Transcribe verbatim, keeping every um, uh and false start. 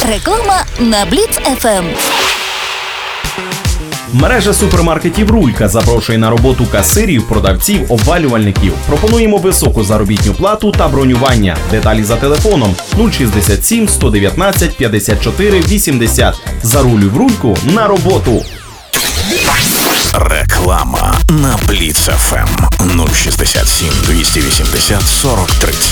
Реклама на Бліц еф ем. Мережа супермаркетів «Рулька» запрошує на роботу касирів, продавців, обвалювальників. Пропонуємо високу заробітну плату та бронювання. Деталі за телефоном нуль шістдесят сім сто дев'ятнадцять п'ятдесят чотири вісімдесят. Зарулюй в «Рульку» на роботу. Реклама на Бліц еф ем нуль шістдесят сім двісті вісімдесят сорок тридцять.